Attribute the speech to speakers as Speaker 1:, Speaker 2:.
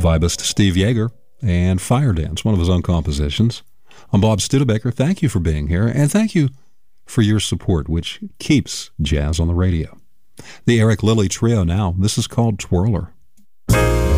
Speaker 1: vibist Steve Yeager and Fire Dance, one of his own compositions. I'm Bob Studebaker. Thank you for being here, and thank you for your support, which keeps jazz on the radio. The Eric Lilly Trio now. This is called Twirler.